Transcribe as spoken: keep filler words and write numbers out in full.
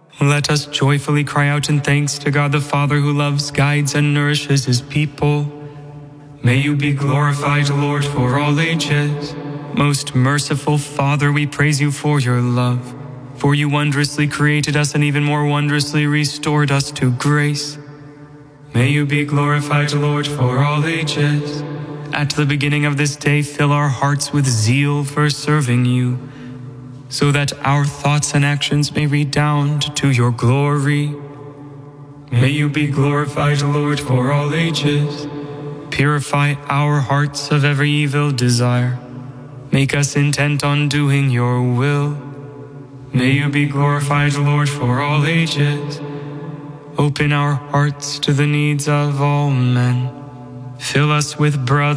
Let us joyfully cry out in thanks to God the Father, who loves, guides, and nourishes his people. May you be glorified, Lord, for all ages. Most merciful Father, we praise you for your love, for you wondrously created us and even more wondrously restored us to grace. May you be glorified, Lord, for all ages. At the beginning of this day, fill our hearts with zeal for serving you, so that our thoughts and actions may redound to your glory. May you be glorified, Lord, for all ages. Purify our hearts of every evil desire. Make us intent on doing your will. May you be glorified, Lord, for all ages. Open our hearts to the needs of all men. Fill us with brotherly